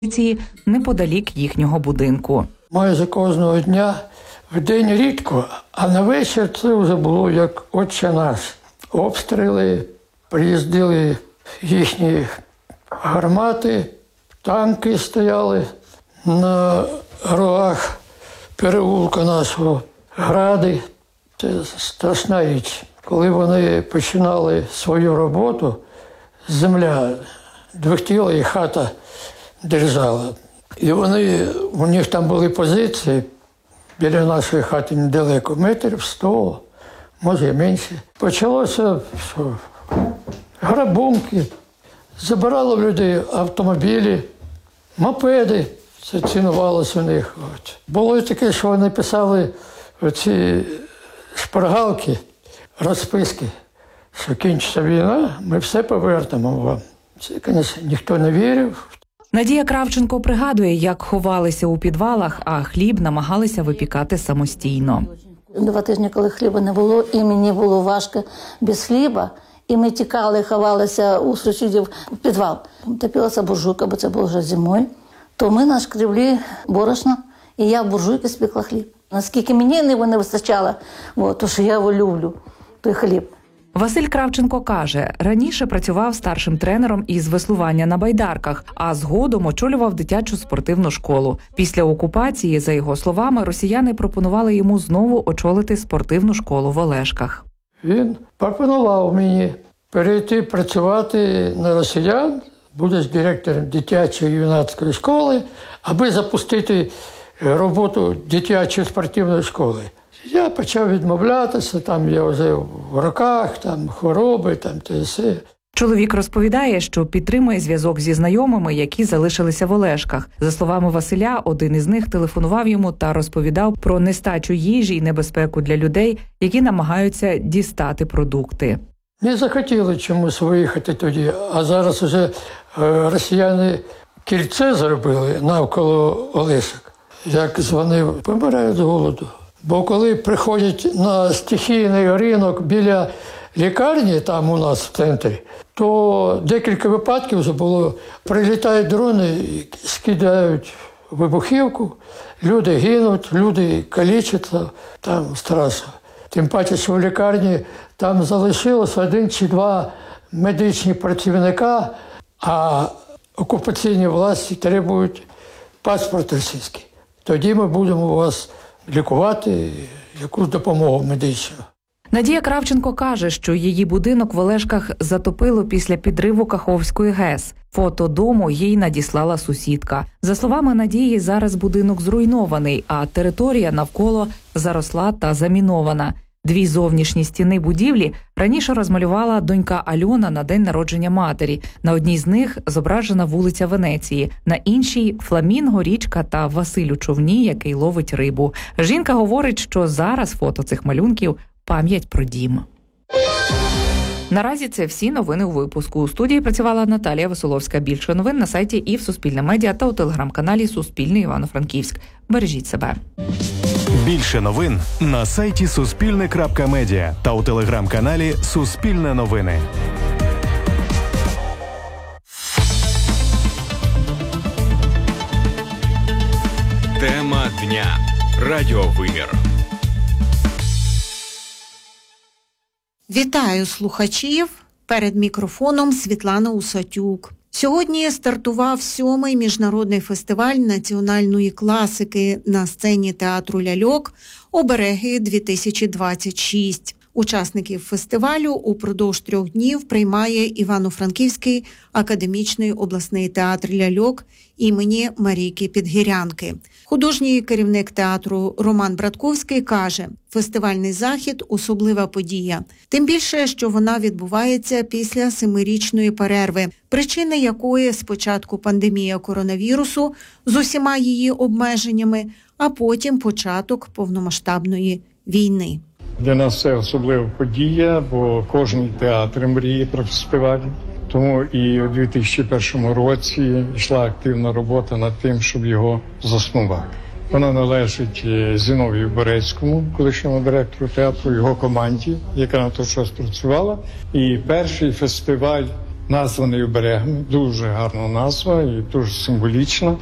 неподалік їхнього будинку. Майже кожного дня, в день рідко, а на вечір це вже було як «Отче наш». Обстріли, приїздили їхні гармати, танки стояли на рогах переулка нашого, гради. Це страшна річ. Коли вони починали свою роботу, земля двихтіла і хата держала. І у них там були позиції біля нашої хати недалеко, метрів 100, може і менше. Почалося грабунки, забирали в людей автомобілі, мопеди, це цінувалося у них. Було таке, що вони писали оці шпаргалки, розписки, що кінчиться війна, ми все повернемо вам. Це, звісно, ніхто не вірив. Надія Кравченко пригадує, як ховалися у підвалах, а хліб намагалися випікати самостійно. 2 тижні, коли хліба не було, і мені було важко без хліба, і ми тікали, ховалися у сусідів в підвал. Топилася буржуйка, бо це було вже зимою. То ми нашкребли борошно, і я в буржуйці спекла хліб. Наскільки мені його не вистачало, то що я його люблю, той хліб. Василь Кравченко каже, раніше працював старшим тренером із веслування на байдарках, а згодом очолював дитячу спортивну школу. Після окупації, за його словами, росіяни пропонували йому знову очолити спортивну школу в Олешках. Він пропонував мені перейти працювати на росіян, будеш директором дитячої юнацької школи, аби запустити роботу дитячої спортивної школи. Я почав відмовлятися, там я вже в роках, там хвороби, там те все. Чоловік розповідає, що підтримує зв'язок зі знайомими, які залишилися в Олешках. За словами Василя, один із них телефонував йому та розповідав про нестачу їжі і небезпеку для людей, які намагаються дістати продукти. Не захотіли чомусь виїхати тоді, а зараз вже росіяни кільце зробили навколо Олешок. Як дзвонив, помирають з голоду. Бо коли приходять на стихійний ринок біля лікарні, там у нас в центрі, то декілька випадків вже було. Прилітають дрони, скидають вибухівку, люди гинуть, люди калічаться, там страшно. Тим паче, що в лікарні там залишилось 1 чи 2 медичні працівника, а окупаційні власті требують паспорт російський. Тоді ми будемо вас лікувати, якусь допомогу медичну. Надія Кравченко каже, що її будинок в Олешках затопило після підриву Каховської ГЕС. Фото дому їй надіслала сусідка. За словами Надії, зараз будинок зруйнований, а територія навколо заросла та замінована. 2 зовнішні стіни будівлі раніше розмалювала донька Альона на день народження матері. На одній з них зображена вулиця Венеції, на іншій – фламінго, річка та Василь у човні, який ловить рибу. Жінка говорить, що зараз фото цих малюнків – пам'ять про дім. Наразі це всі новини у випуску. У студії працювала Наталія Веселовська. Більше новин на сайті і в Суспільне медіа та у телеграм-каналі Суспільний Івано-Франківськ. Бережіть себе. Більше новин на сайті Суспільне.медіа та у телеграм-каналі Суспільне новини. Тема дня. Радіовимір. Вітаю слухачів. Перед мікрофоном Світлана Усатюк. Сьогодні стартував 7-й міжнародний фестиваль національної класики на сцені театру ляльок «Обереги-2026». Учасників фестивалю упродовж 3 днів приймає Івано-Франківський академічний обласний театр ляльок імені Марійки Підгірянки. Художній керівник театру Роман Братковський каже, фестивальний захід – особлива подія. Тим більше, що вона відбувається після 7-річної перерви, причини якої спочатку пандемія коронавірусу з усіма її обмеженнями, а потім початок повномасштабної війни. Для нас це особлива подія, бо кожен театр мріє про фестиваль. Тому і у 2001 році йшла активна робота над тим, щоб його заснувати. Вона належить Зіновію Борецькому, колишньому директору театру, його команді, яка на той час працювала. І перший фестиваль названий оберегами. Дуже гарна назва і дуже символічна.